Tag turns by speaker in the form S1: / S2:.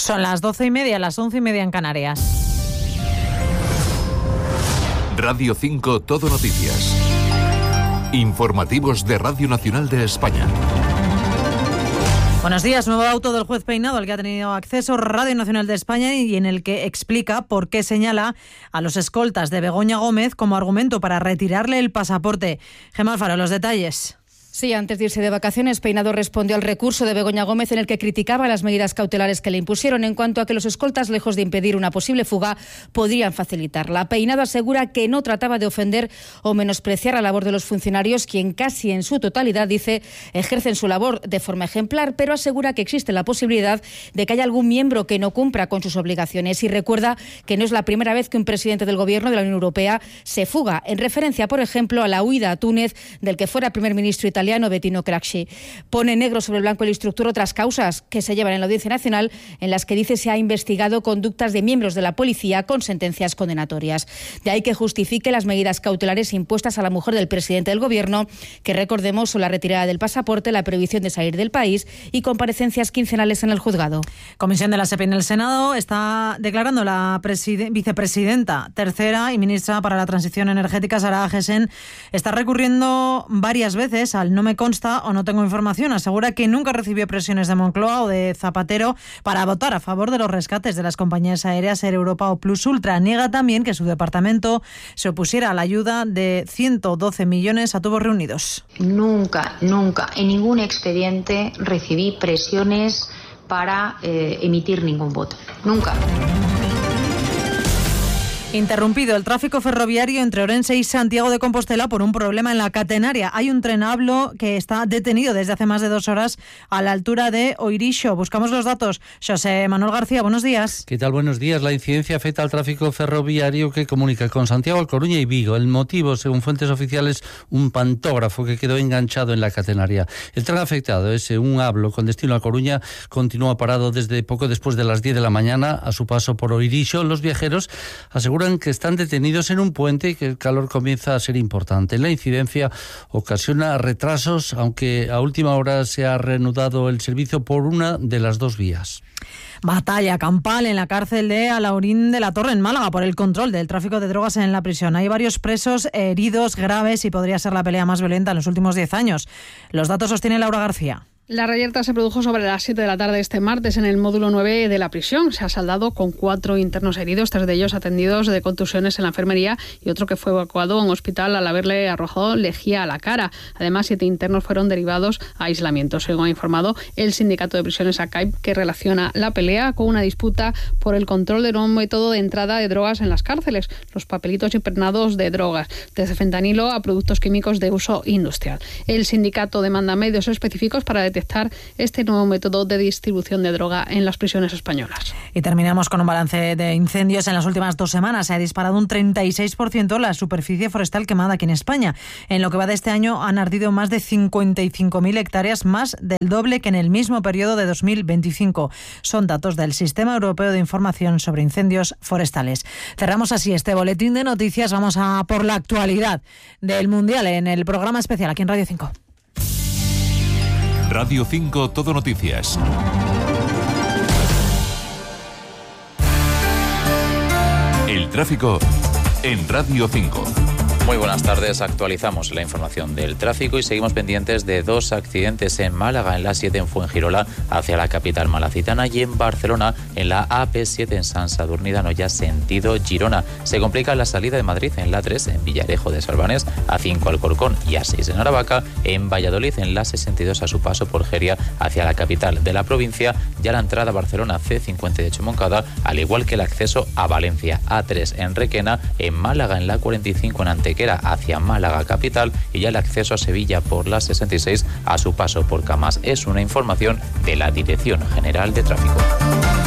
S1: Son las 12:30, las 11:30 en Canarias.
S2: Radio 5 Todo Noticias. Informativos de Radio Nacional de España.
S1: Buenos días. Nuevo auto del juez Peinado al que ha tenido acceso Radio Nacional de España y en el que explica por qué señala a los escoltas de Begoña Gómez como argumento para retirarle el pasaporte. Gemma Alfaro, los detalles.
S3: Sí, antes de irse de vacaciones, Peinado respondió al recurso de Begoña Gómez en el que criticaba las medidas cautelares que le impusieron en cuanto a que los escoltas, lejos de impedir una posible fuga, podrían facilitarla. Peinado asegura que no trataba de ofender o menospreciar la labor de los funcionarios, quien casi en su totalidad, dice, ejercen su labor de forma ejemplar, pero asegura que existe la posibilidad de que haya algún miembro que no cumpla con sus obligaciones y recuerda que no es la primera vez que un presidente del Gobierno de la Unión Europea se fuga, en referencia, por ejemplo, a la huida a Túnez del que fuera primer ministro italiano Bettino Craxi. Pone negro sobre blanco el instructor otras causas que se llevan en la Audiencia Nacional en las que dice se ha investigado conductas de miembros de la policía con sentencias condenatorias. De ahí que justifique las medidas cautelares impuestas a la mujer del presidente del Gobierno, que recordemos son la retirada del pasaporte, la prohibición de salir del país y comparecencias quincenales en el juzgado.
S1: Comisión de la SEPI en el Senado está declarando la vicepresidenta tercera y ministra para la Transición Energética, Sara Agesen, está recurriendo varias veces al no me consta o no tengo información. Asegura que nunca recibió presiones de Moncloa o de Zapatero para votar a favor de los rescates de las compañías aéreas Air Europa o Plus Ultra. Niega también que su departamento se opusiera a la ayuda de 112 millones a tubos reunidos.
S4: Nunca, en ningún expediente recibí presiones para emitir ningún voto. Nunca.
S1: Interrumpido el tráfico ferroviario entre Orense y Santiago de Compostela por un problema en la catenaria. Hay un tren Hablo que está detenido desde hace más de 2 horas a la altura de Oirixo. Buscamos los datos. José Manuel García, buenos días.
S5: ¿Qué tal? Buenos días. La incidencia afecta al tráfico ferroviario que comunica con Santiago, A Coruña y Vigo. El motivo, según fuentes oficiales, un pantógrafo que quedó enganchado en la catenaria. El tren afectado, un Hablo con destino a Coruña, continúa parado desde poco después de las 10 de la mañana a su paso por Oirixo. Los viajeros aseguran que están detenidos en un puente y que el calor comienza a ser importante. La incidencia ocasiona retrasos, aunque a última hora se ha reanudado el servicio por una de las 2 vías.
S1: Batalla campal en la cárcel de Alaurín de la Torre, en Málaga, por el control del tráfico de drogas en la prisión. Hay varios presos heridos graves y podría ser la pelea más violenta en los últimos 10 años. Los datos los tiene Laura García.
S6: La reyerta se produjo sobre las 7 de la tarde este martes en el módulo 9 de la prisión. Se ha saldado con 4 internos heridos, 3 de ellos atendidos de contusiones en la enfermería y otro que fue evacuado a un hospital al haberle arrojado lejía a la cara. Además, 7 internos fueron derivados a aislamiento, según ha informado el sindicato de prisiones ACAIP, que relaciona la pelea con una disputa por el control de un método de entrada de drogas en las cárceles, los papelitos impregnados de drogas, desde fentanilo a productos químicos de uso industrial. El sindicato demanda medios específicos para detectar este nuevo método de distribución de droga en las prisiones españolas.
S1: Y terminamos con un balance de incendios. En las últimas 2 semanas se ha disparado un 36% la superficie forestal quemada aquí en España. En lo que va de este año han ardido más de 55.000 hectáreas, más del doble que en el mismo periodo de 2025. Son datos del Sistema Europeo de Información sobre Incendios Forestales. Cerramos así este boletín de noticias. Vamos a por la actualidad del Mundial en el programa especial aquí en Radio 5.
S2: Radio 5 Todo Noticias. El tráfico en Radio 5.
S7: Muy buenas tardes, actualizamos la información del tráfico y seguimos pendientes de 2 accidentes en Málaga, en la 7 en Fuengirola hacia la capital malacitana y en Barcelona en la AP7 en Sant Sadurní d'Anoia sentido Girona. Se complica la salida de Madrid en la 3 en Villarejo de Salvanés, A5 Alcorcón y A6 en Aravaca, en Valladolid en la 62 a su paso por Geria hacia la capital de la provincia y a la entrada a Barcelona C58 Moncada, al igual que el acceso a Valencia A3 en Requena, en Málaga en la 45 en Antequera hacia Málaga capital y ya el acceso a Sevilla por la 66 a su paso por Camas. Es una información de la Dirección General de Tráfico.